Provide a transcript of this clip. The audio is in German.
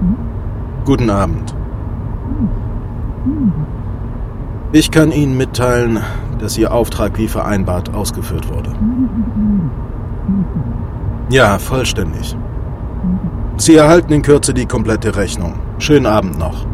Guten Abend. Ich kann Ihnen mitteilen, dass Ihr Auftrag wie vereinbart ausgeführt wurde. Ja, vollständig. Sie erhalten in Kürze die komplette Rechnung. Schönen Abend noch.